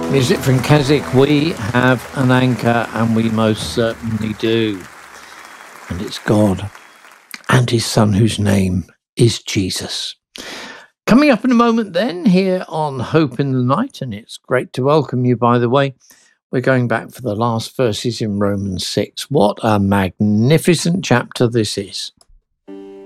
Music from Keswick. We have an anchor, and we most certainly do. And it's God and his son, whose name is Jesus. Coming up in a moment then, here on Hope in the Night, and it's great to welcome you, by the way. We're going back for the last verses in Romans 6. What a magnificent chapter this is.